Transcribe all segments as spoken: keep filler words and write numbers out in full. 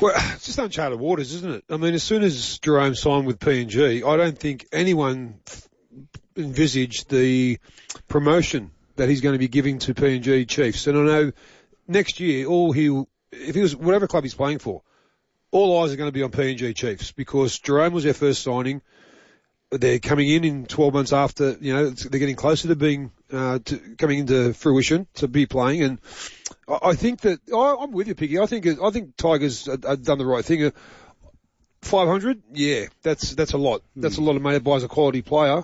Well, it's just uncharted waters, isn't it? I mean, as soon as Jerome signed with P and G, I don't think anyone envisaged the promotion that he's going to be giving to P and G Chiefs. And I know next year, all he'll, if he was, whatever club he's playing for, all eyes are going to be on P and G Chiefs because Jerome was their first signing. They're coming in in twelve months after, you know, they're getting closer to being, uh, to coming into fruition to be playing. And I, I think that, I, I'm with you, Piggy. I think, I think Tigers have, have done the right thing. five hundred? Yeah, that's, that's a lot. Mm. That's a lot of money to buy as a quality player.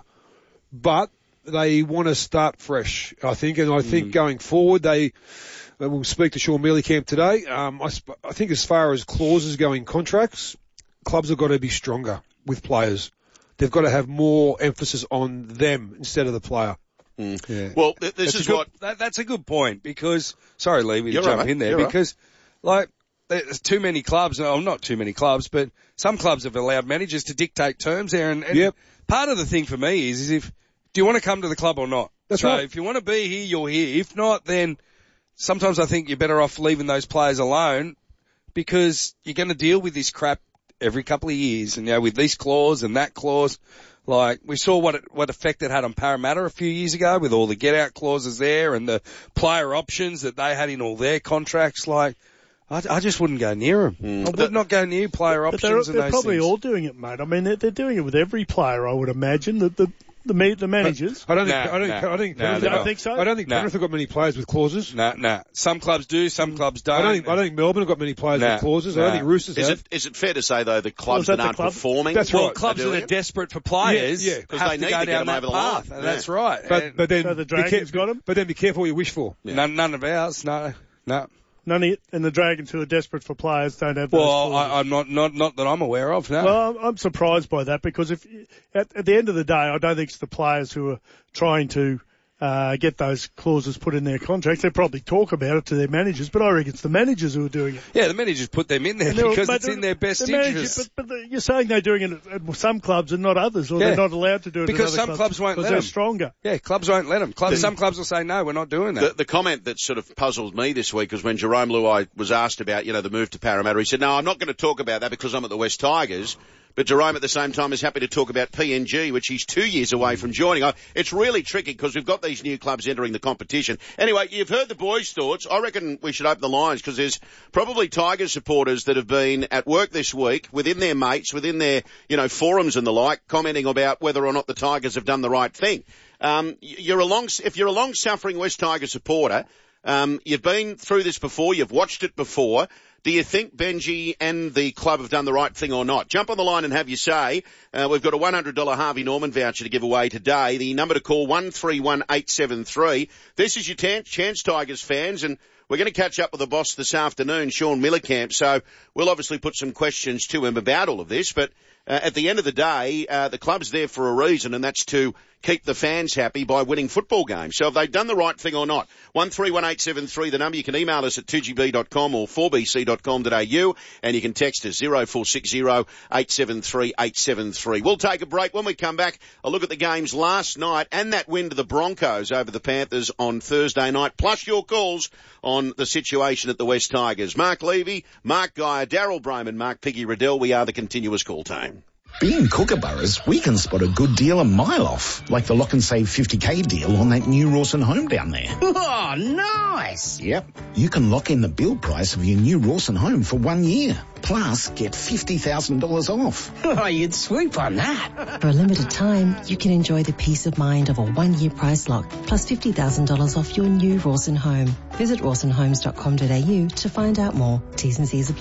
But they want to start fresh, I think. And I think mm. going forward, they, we'll speak to Sean Mealycamp today. Um, I, sp- I think as far as clauses go in contracts, clubs have got to be stronger with players. They've got to have more emphasis on them instead of the player. Mm. Yeah. Well, th- this that's is good, what... That, that's a good point because... Sorry, Lee, we You're jump right, in there. You're because, right. like, there's too many clubs. Oh, not too many clubs, but some clubs have allowed managers to dictate terms there. And, and yep. part of the thing for me is, is if... Do you want to come to the club or not? That's so right. if you want to be here, you're here. If not, then sometimes I think you're better off leaving those players alone because you're going to deal with this crap every couple of years. And, you know, with this clause and that clause... Like, we saw what it, what effect it had on Parramatta a few years ago with all the get-out clauses there and the player options that they had in all their contracts. Like, I, I just wouldn't go near them. Mm. I would but, not go near player but options they're, and they're those probably things. all doing it, mate. I mean, they're, they're doing it with every player, I would imagine. The the the, me, the managers. I don't think. Nah, I don't. Nah, I don't think. Nah, Penrith you got, don't think so? I don't think Nah. Penrith have got many players with clauses. No, nah, no. Nah. Some clubs do, some clubs don't. I don't think. I don't think Melbourne have got many players Nah. with clauses. Nah. I don't think Roosters Is have. it, is it fair to say, though, the clubs Well, that that aren't the club? performing... That's Well, right. clubs that are it? desperate for players Yeah, yeah. have 'Cause to they need go to get down them that over the path. line. And Yeah. that's right. But And but then So the be Dragons careful, got 'em? But then be careful what you wish for. Yeah. none, none of ours, no. No. None of, and the Dragons who are desperate for players don't have those Well, clauses. I, I'm not, not, not that I'm aware of, no. Well, I'm, I'm surprised by that because if at, at the end of the day, I don't think it's the players who are trying to uh, get those clauses put in their contracts. They probably talk about it to their managers, but I reckon it's the managers who are doing it. Yeah, the managers put them in there And they're- because but it's in their best the manager- interest. But, but the, you're saying they're doing it at, at some clubs and not others, or Yeah. they're not allowed to do it Because at other some clubs won't because let they're them. stronger. Yeah, clubs won't let them. Clubs, some clubs will say, no, we're not doing The, that. the comment that sort of puzzled me this week was when Jerome Luai was asked about, you know, the move to Parramatta. He said, no, I'm not going to talk about that because I'm at the West Tigers. But Jerome at the same time is happy to talk about P N G, which he's two years away from joining. I, it's really tricky because we've got these new clubs entering the competition. Anyway, you've heard the boys' thoughts. I reckon we should open the lines because there's probably Tigers supporters that have been at work this week within their mates, within their, you know, forums and the like, commenting about whether or not the Tigers have done the right thing. Um, you're a long, if you're a long-suffering West Tigers supporter, um, you've been through this before, you've watched it before. Do you think Benji and the club have done the right thing or not? Jump on the line and have your say. Uh, we've got a one hundred dollars Harvey Norman voucher to give away today. The number to call, one three one eight seven three. This is your t- chance, Tigers fans, and we're going to catch up with the boss this afternoon, Sean Mealycamp, so we'll obviously put some questions to him about all of this, but uh, at the end of the day, uh, the club's there for a reason, and that's to keep the fans happy by winning football games. So have they done the right thing or not? one three one eight seven three, the number. You can email us at two g b dot com or four b c dot com dot a u, and you can text us zero four six zero eight seven three eight seven three. We'll take a break. When we come back, a look at the games last night and that win to the Broncos over the Panthers on Thursday night, plus your calls on the situation at the West Tigers. Mark Levy, Mark Geyer, Daryl Brayman, Mark Piggy Riddell. We are the continuous call team. Being Kookaburras, we can spot a good deal a mile off, like the Lock and Save fifty K deal on that new Rawson home down there. Oh, nice! Yep. You can lock in the build price of your new Rawson home for one year. Plus, get fifty thousand dollars off. Oh, you'd swoop on that. For a limited time, you can enjoy the peace of mind of a one-year price lock, plus fifty thousand dollars off your new Rawson home. Visit rawson homes dot com dot a u to find out more. T's and C's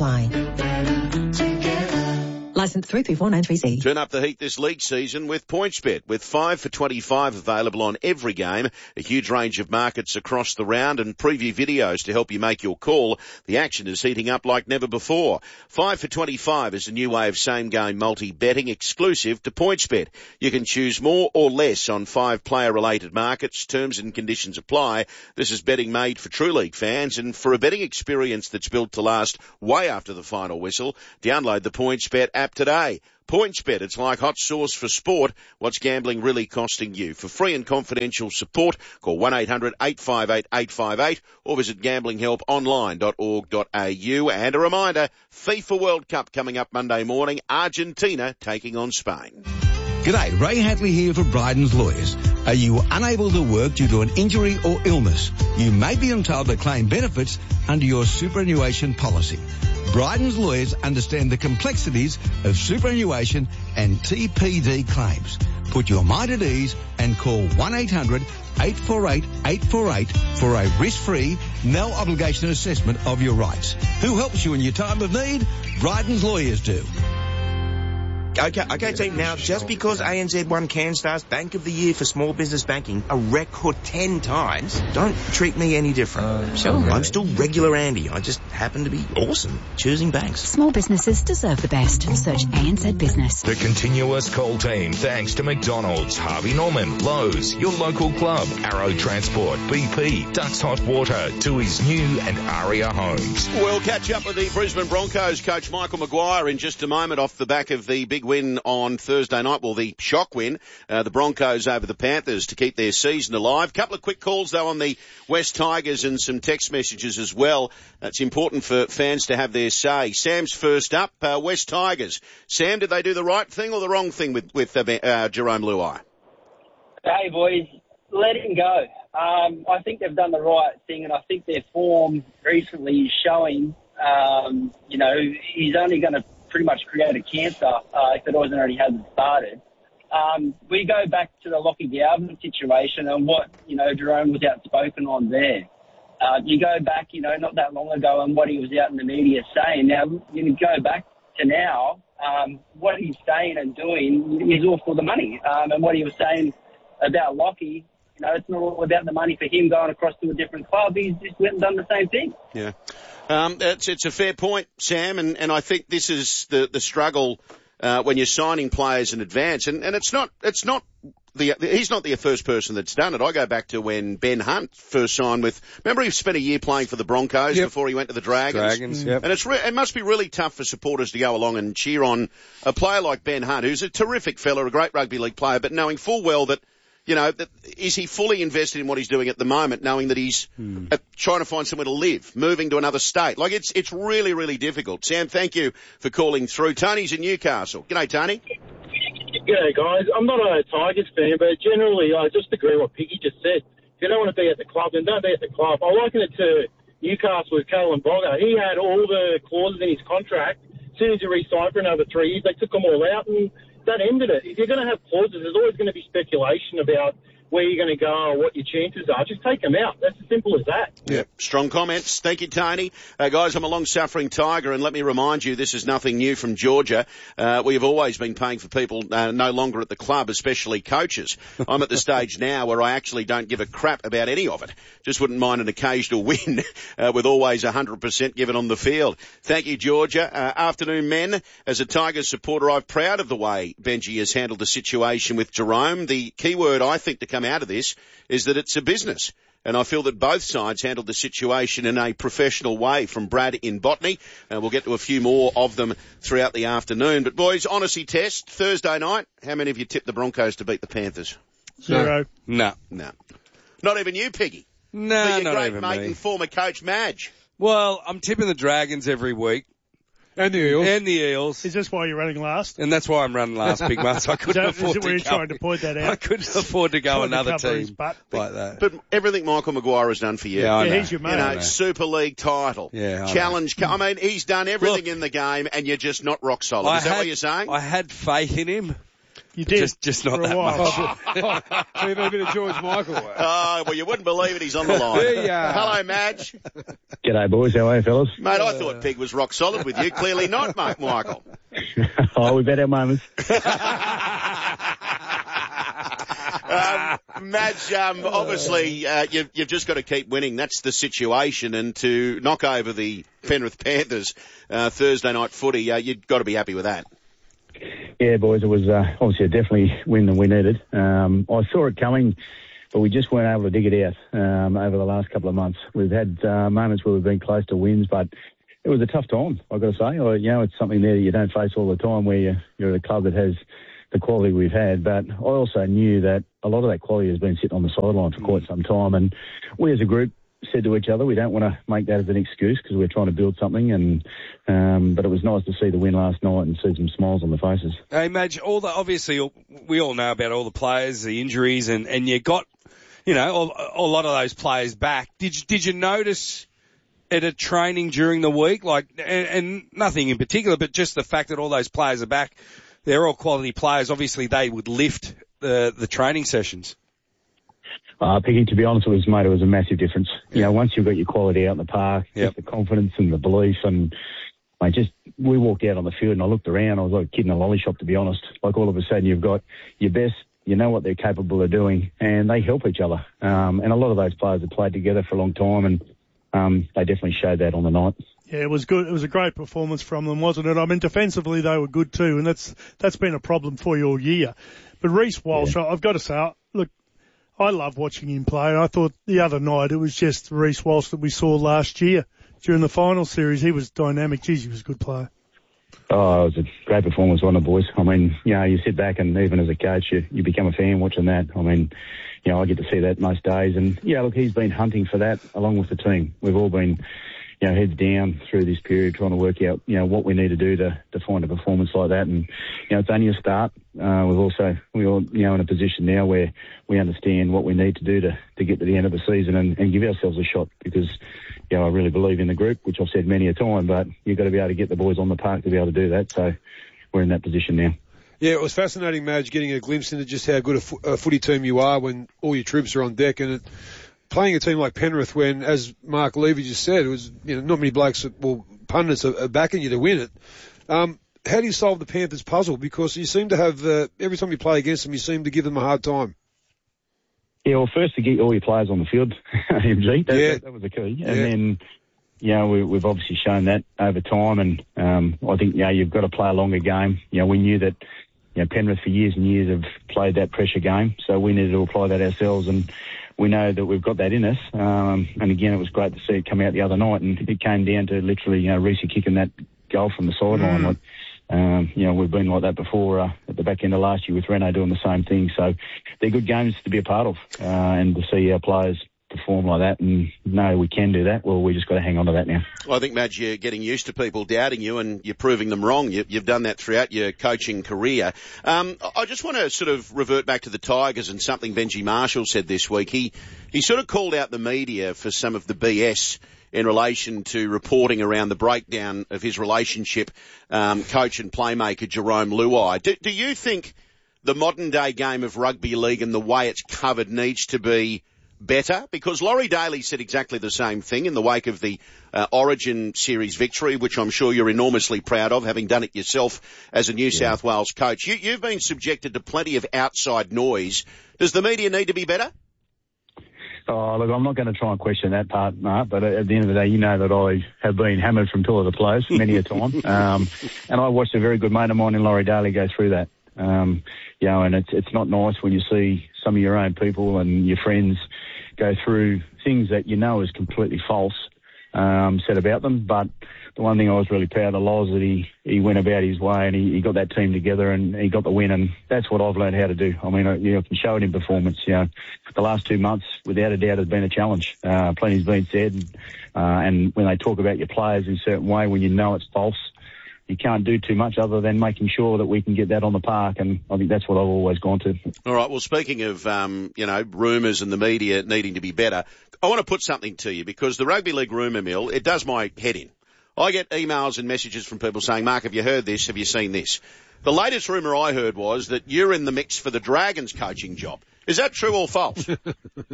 apply. Licence three three four nine three C. Turn up the heat this league season with PointsBet. With five for twenty-five available on every game, a huge range of markets across the round and preview videos to help you make your call. The action is heating up like never before. five for twenty-five is a new way of same-game multi-betting exclusive to PointsBet. You can choose more or less on five player-related markets. Terms and conditions apply. This is betting made for True League fans, and for a betting experience that's built to last way after the final whistle, download the PointsBet app today. PointsBet, it's like hot sauce for sport. What's gambling really costing you? For free and confidential support, call one eight hundred eight five eight eight five eight or visit gambling help online dot org dot a u. And a reminder, FIFA World Cup coming up Monday morning, Argentina taking on Spain. G'day, Ray Hadley here for Bryden's Lawyers. Are you unable to work due to an injury or illness? You may be entitled to claim benefits under your superannuation policy. Bryden's Lawyers understand the complexities of superannuation and T P D claims. Put your mind at ease and call one eight hundred eight four eight eight four eight for a risk-free, no-obligation assessment of your rights. Who helps you in your time of need? Bryden's Lawyers do. Okay, okay, team. Now, just because A N Z won CanStar's Bank of the Year for small business banking a record ten times, don't treat me any different. Uh, sure. I'm still regular Andy. I just happen to be awesome choosing banks. Small businesses deserve the best. Search A N Z Business. The continuous call team, thanks to McDonald's, Harvey Norman, Lowe's, your local club, Arrow Transport, B P, Ducks Hot Water, Tui's New and Aria Homes. We'll catch up with the Brisbane Broncos coach Michael Maguire in just a moment off the back of the big win on Thursday night, well, the shock win, uh, the Broncos over the Panthers to keep their season alive. Couple of quick calls, though, on the West Tigers and some text messages as well. It's important for fans to have their say. Sam's first up, uh, West Tigers. Sam, did they do the right thing or the wrong thing with, with uh, uh, Jerome Luai? Hey, boys, let him go. Um, I think they've done the right thing, and I think their form recently is showing, um, you know, he's only going to pretty much create a cancer uh, if it wasn't already hasn't started. Um, we go back to the Lockie Galvin situation and what, you know, Jerome was outspoken on there. Uh, you go back, you know, not that long ago and what he was out in the media saying. Now, you go back to now, um, what he's saying and doing is all for the money. Um, and what he was saying about Lockie, you know, it's not all about the money for him going across to a different club. He's just went and done the same thing. Yeah. Um, it's, it's a fair point, Sam, and, and I think this is the, the struggle, uh, when you're signing players in advance. And, and it's not, it's not the, he's not the first person that's done it. I go back to when Ben Hunt first signed with, remember he spent a year playing for the Broncos yep. before he went to the Dragons? Dragons, yep. And it's re- it must be really tough for supporters to go along and cheer on a player like Ben Hunt, who's a terrific fella, a great rugby league player, but knowing full well that, you know, that, is he fully invested in what he's doing at the moment, knowing that he's hmm. uh, trying to find somewhere to live, moving to another state? Like, it's it's really, really difficult. Sam, thank you for calling through. Tony's in Newcastle. G'day, Tony. Yeah, guys. I'm not a Tigers fan, but generally I just agree with what Piggy just said. If you don't want to be at the club, then don't be at the club. I liken it to Newcastle with Kalen Bogger. He had all the clauses in his contract. As soon as he re-signed for another three years, they took them all out, and that ended it. If you're going to have clauses, there's always going to be speculation about where you're going to go or what your chances are. Just take them out. That's as simple as that. Yeah, strong comments. Thank you, Tony. Uh, guys, I'm a long-suffering Tiger, and let me remind you, this is nothing new from Georgia. Uh, we have always been paying for people uh, no longer at the club, especially coaches. I'm at the stage now where I actually don't give a crap about any of it. Just wouldn't mind an occasional win uh, with always one hundred percent given on the field. Thank you, Georgia. Uh, afternoon, men. As a Tigers supporter, I'm proud of the way Benji has handled the situation with Jerome. The key word, I think, to come out of this is that it's a business. And I feel that both sides handled the situation in a professional way, from Brad in Botany. And we'll get to a few more of them throughout the afternoon. But, boys, honesty test, Thursday night, how many of you tipped the Broncos to beat the Panthers? Zero. No. No. Not even you, Piggy? No, For your not great even mate me. and former coach, Madge? Well, I'm tipping the Dragons every week. And the Eels. And the Eels. Is this why you're running last? And that's why I'm running last, Big Mutt. I couldn't that, afford is it to where you're go. trying to point that out? I couldn't afford to go another to team butt. like that. But everything Michael Maguire has done for you. Yeah, I yeah know. he's your mate. You know, I know. Super League title. Yeah, I Challenge. know. I mean, he's done everything Look, in the game, and you're just not rock solid. I Is that had, what you're saying? I had faith in him. You did. Just, just not for a that while. much. So you've had a bit of George Michael. Oh, well, you wouldn't believe it. He's on the line. There you are. Hello, Madge. G'day, boys. How are you, fellas? Mate, I thought Pig was rock solid with you. Clearly not, mate, Michael. Oh, we've had our moments. um, Madge, um, obviously, uh, you've, you've just got to keep winning. That's the situation. And to knock over the Penrith Panthers uh, Thursday night footy, uh, you've got to be happy with that. Yeah, boys, it was uh, obviously a definitely win that we needed. Um, I saw it coming, but we just weren't able to dig it out um, over the last couple of months. We've had uh, moments where we've been close to wins, but it was a tough time, I've got to say. Or, you know, it's something there that you don't face all the time where you're, you're at a club that has the quality we've had. But I also knew that a lot of that quality has been sitting on the sideline for quite some time. And we as a group said to each other, we don't want to make that as an excuse because we're trying to build something. And um, but it was nice to see the win last night and see some smiles on the faces. Hey, Madge, all the, obviously we all know about all the players, the injuries, and, and you got, you know, a, a lot of those players back. Did you, did you notice at a training during the week, like, and, and nothing in particular, but just the fact that all those players are back, they're all quality players. Obviously, they would lift the the training sessions. Uh, Piggy, to be honest with us, mate, it was a massive difference. You know, once you've got your quality out in the park, yep. just the confidence and the belief, and mate, just we walked out on the field and I looked around. I was like a kid in a lolly shop, to be honest. Like all of a sudden, you've got your best. You know what they're capable of doing, and they help each other. Um, and a lot of those players have played together for a long time, and um, they definitely showed that on the night. Yeah, it was good. It was a great performance from them, wasn't it? I mean, defensively they were good too, and that's that's been a problem for you all year. But Reece Walsh, yeah. I've got to say, look, I love watching him play. I thought the other night it was just Reece Walsh that we saw last year during the final series. He was dynamic. Geez, he was a good player. Oh, it was a great performance, wasn't it, boys? I mean, you know, you sit back and even as a coach, you, you become a fan watching that. I mean, you know, I get to see that most days. And, yeah, look, he's been hunting for that along with the team. We've all been, you know, heads down through this period trying to work out, you know, what we need to do to, to find a performance like that. And, you know, it's only a start. Uh, we've also, we're all, you know, in a position now where we understand what we need to do to, to get to the end of the season and, and give ourselves a shot because, you know, I really believe in the group, which I've said many a time, but you've got to be able to get the boys on the park to be able to do that. So we're in that position now. Yeah, it was fascinating, Madge, getting a glimpse into just how good a, fo- a footy team you are when all your troops are on deck. And it, playing a team like Penrith when, as Mark Levy just said, it was, you know, not many blokes, well, pundits are, are backing you to win it. Um, how do you solve the Panthers puzzle? Because you seem to have, uh, every time you play against them, you seem to give them a hard time. Yeah, well, first to get all your players on the field, M G. That, yeah. that, that was the key. Yeah. And then, you know, we, we've obviously shown that over time. And um, I think, you know, you've got to play a longer game. You know, we knew that, you know, Penrith for years and years have played that pressure game. So we needed to apply that ourselves. And we know that we've got that in us. Um, and again, it was great to see it come out the other night. And it came down to literally, you know, Reece kicking that goal from the sideline. Mm. Like, Um, you know, we've been like that before uh, at the back end of last year with Reno doing the same thing. So they're good games to be a part of uh, and to see our players perform like that and know we can do that. Well, we just got to hang on to that now. Well, I think, Madge, you're getting used to people doubting you and you're proving them wrong. You, you've done that throughout your coaching career. Um, I just want to sort of revert back to the Tigers and something Benji Marshall said this week. He, he sort of called out the media for some of the B S in relation to reporting around the breakdown of his relationship, um, coach and playmaker Jarome Luai. Do, do you think the modern day game of rugby league and the way it's covered needs to be better? Because Laurie Daly said exactly the same thing in the wake of the uh, Origin Series victory, which I'm sure you're enormously proud of, having done it yourself as a New yeah. South Wales coach. You, you've been subjected to plenty of outside noise. Does the media need to be better? Oh, look, I'm not going to try and question that part, Mark, but at the end of the day, you know that I have been hammered from two of the players many a time. Um, and I watched a very good mate of mine in Laurie Daly go through that. Um, you know, and it's, it's not nice when you see some of your own people and your friends go through things that you know is completely false, um, said about them. But the one thing I was really proud of Loz that he, he went about his way and he, he got that team together and he got the win, and that's what I've learned how to do. I mean, I, you know, I can show it in performance. You know, the last two months, without a doubt, has been a challenge. Uh, plenty's been said, and, uh, and when they talk about your players in a certain way, when you know it's false, you can't do too much other than making sure that we can get that on the park, and I think that's what I've always gone to. All right, well, speaking of, um, you know, rumours and the media needing to be better, I want to put something to you, because the Rugby League rumour mill, it does my head in. I get emails and messages from people saying, Mark, have you heard this? Have you seen this? The latest rumour I heard was that you're in the mix for the Dragons coaching job. Is that true or false? Mate,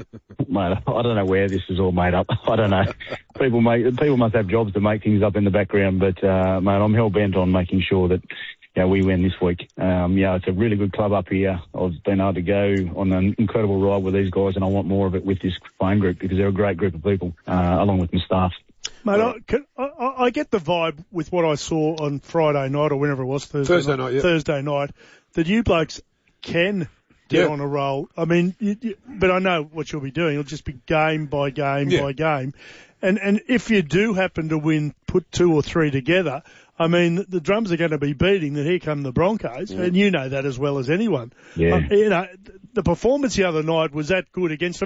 I don't know where this is all made up. I don't know. People make, people must have jobs to make things up in the background, but, uh, mate, I'm hell bent on making sure that, you know, we win this week. Um, yeah, it's a really good club up here. I've been able to go on an incredible ride with these guys, and I want more of it with this playing group because they're a great group of people, uh, along with my staff. Mate, I, can, I, I get the vibe with what I saw on Friday night or whenever it was, Thursday, Thursday night, night, yeah. Thursday night, that you blokes can get Yeah. on a roll. I mean, you, you, but I know what you'll be doing. It'll just be game by game Yeah. by game. And and if you do happen to win, put two or three together, I mean, the drums are going to be beating that here come the Broncos, Yeah. and you know that as well as anyone. Yeah. Uh, you know, the performance the other night was that good against